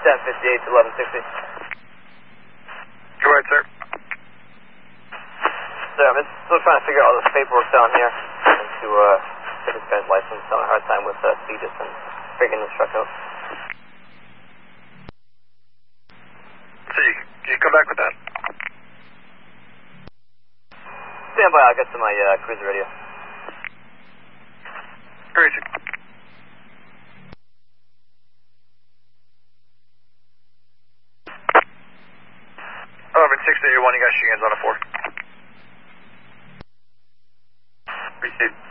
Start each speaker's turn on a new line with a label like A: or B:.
A: 1058 to 1160.
B: Go ahead, sir.
A: Sir, I'm just still trying to figure out all this paperwork down here and to get this guy's license. Having a hard time with CEDIS and figuring this truck out.
B: So you come back with that?
A: Stand by, I'll get to my cruiser radio.
B: Crazy. 1160 A1, you got your hands on a 4.
C: Received.